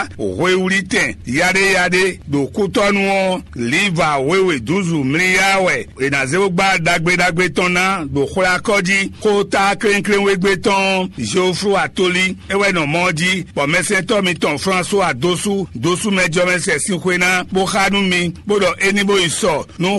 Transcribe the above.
Wewuliten, yade, do Cotonou, Liva, Wewe, 12 Mriawe, et na Zéogba, dagbe tona, do Kolakoji, Kota, Kren Wegbeton, Geoffroy Atoli, Ewe no Mondi, bon, Messin Tomiton, François Dosu, Mejo Messin Sinkwena, Bohanumi, Bodo Enibo Iso, non